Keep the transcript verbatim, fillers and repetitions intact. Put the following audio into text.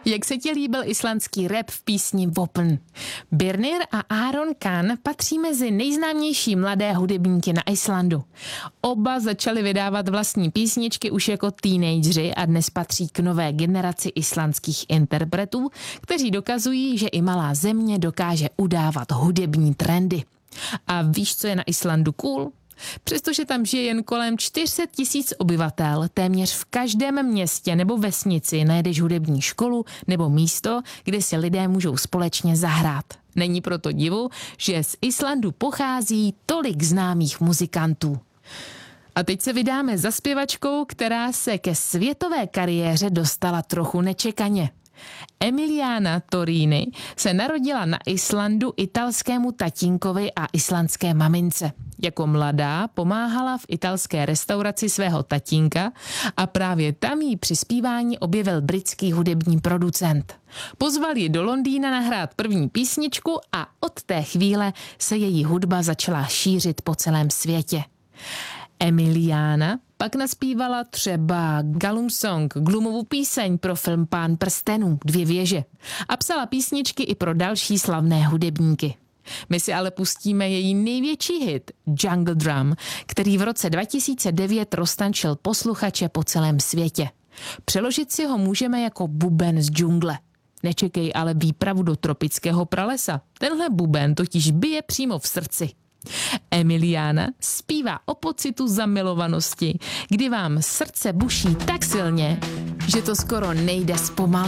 Jak se ti líbil islandský rap v písni Vopn? Birnir a Aron Khan patří mezi nejznámější mladé hudebníky na Islandu. Oba začali vydávat vlastní písničky už jako teenageři a dnes patří k nové generaci islandských interpretů, kteří dokazují, že i malá země dokáže udávat hudební trendy. A víš, co je na Islandu cool? Přestože tam žije jen kolem čtyři sta tisíc obyvatel, téměř v každém městě nebo vesnici najdeš hudební školu nebo místo, kde si lidé můžou společně zahrát. Není proto divu, že z Islandu pochází tolik známých muzikantů. A teď se vydáme za zpěvačkou, která se ke světové kariéře dostala trochu nečekaně. Emiliana Torrini se narodila na Islandu italskému tatínkovi a islandské mamince. Jako mladá pomáhala v italské restauraci svého tatínka a právě tam jí při zpívání objevil britský hudební producent. Pozval ji do Londýna nahrát první písničku a od té chvíle se její hudba začala šířit po celém světě. Emiliana pak naspívala třeba Galum Song, Gloomovou píseň pro film Pán prstenů, Dvě věže a psala písničky i pro další slavné hudebníky. My si ale pustíme její největší hit Jungle Drum, který v roce dva tisíce devět roztančil posluchače po celém světě. Přeložit si ho můžeme jako buben z džungle. Nečekej ale výpravu do tropického pralesa. Tenhle buben totiž bije přímo v srdci. Emiliana zpívá o pocitu zamilovanosti, kdy vám srdce buší tak silně, že to skoro nejde zpomalit.